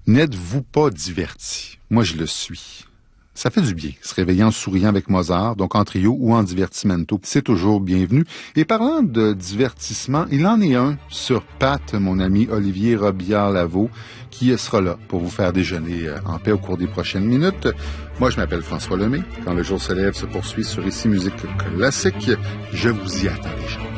N'êtes-vous pas diverti? Moi, je le suis. Ça fait du bien, se réveiller en souriant avec Mozart, donc en trio ou en divertimento. C'est toujours bienvenu. Et parlant de divertissement, il en est un sur Pat, mon ami Olivier Robillard-Lavaux, qui sera là pour vous faire déjeuner en paix au cours des prochaines minutes. Moi, je m'appelle François Lemay. Quand le jour se lève se poursuit sur Ici Musique Classique. Je vous y attends déjà.